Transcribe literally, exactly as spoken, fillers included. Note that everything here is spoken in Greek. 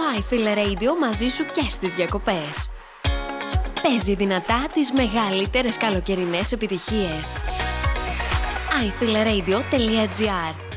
iFeel Radio μαζί σου και στις διακοπές. Παίζει δυνατά τις μεγαλύτερες καλοκαιρινές επιτυχίες. άι φι ελ radio τελεία τζι άρ